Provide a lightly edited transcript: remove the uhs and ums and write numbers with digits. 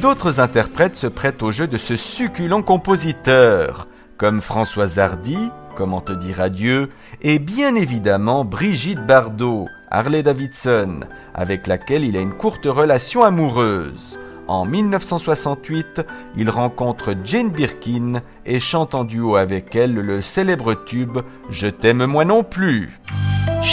D'autres interprètes se prêtent au jeu de ce succulent compositeur, comme Françoise Hardy, Comment te dire adieu, et bien évidemment Brigitte Bardot, Harley Davidson, avec laquelle il a une courte relation amoureuse. En 1968, il rencontre Jane Birkin et chante en duo avec elle le célèbre tube « Je t'aime moi non plus ».